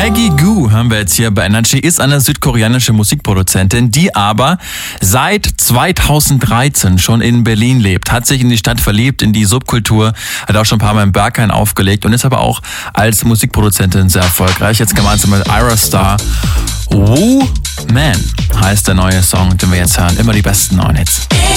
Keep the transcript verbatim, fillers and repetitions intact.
Maggie Gu hören wir jetzt hier bei Energy, ist eine südkoreanische Musikproduzentin, die aber seit zweitausenddreizehn schon in Berlin lebt, hat sich in die Stadt verliebt, in die Subkultur, hat auch schon ein paar Mal im Berghain aufgelegt und ist aber auch als Musikproduzentin sehr erfolgreich. Jetzt gemeinsam mit Ira Star. Woo Man heißt der neue Song, den wir jetzt hören. Immer die besten neuen Hits.